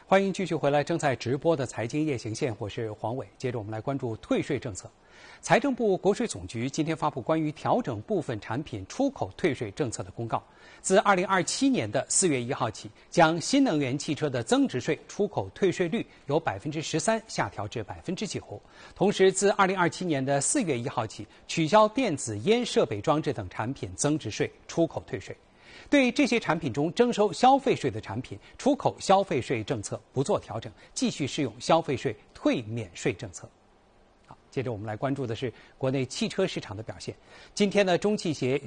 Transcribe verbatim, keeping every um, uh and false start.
欢迎继续回来，正在直播的财经夜行线，我是黄伟。接着我们来关注退税政策。财政部国税总局今天发布关于调整部分产品出口退税政策的公告，自二零二七年的四月一号起，将新能源汽车的增值税出口退税率由百分之十三下调至百分之九。同时，自二零二七年的四月一号起，取消电子烟设备装置等产品增值税出口退税。对这些产品中征收消费税的产品，出口消费税政策不做调整，继续适用消费税退免税政策。好，接着我们来关注的是国内汽车市场的表现。今天呢，中汽协